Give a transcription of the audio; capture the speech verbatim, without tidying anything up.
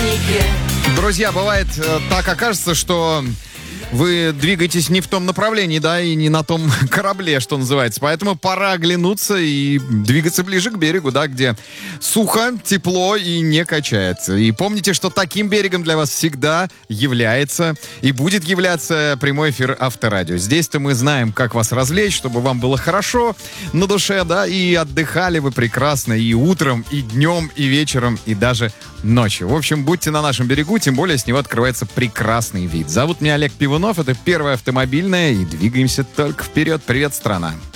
багажнике. Друзья, бывает э, так окажется, что вы двигаетесь не в том направлении, да, и не на том корабле, что называется. Поэтому пора оглянуться и двигаться ближе к берегу, да, где сухо, тепло и не качается. И помните, что таким берегом для вас всегда является и будет являться прямой эфир Авторадио. Здесь-то мы знаем, как вас развлечь, чтобы вам было хорошо на душе, да, и отдыхали вы прекрасно и утром, и днем, и вечером, и даже ночью. В общем, будьте на нашем берегу, тем более с него открывается прекрасный вид. Зовут меня Олег Пивунов, это первая автомобильная, и двигаемся только вперед. Привет, страна!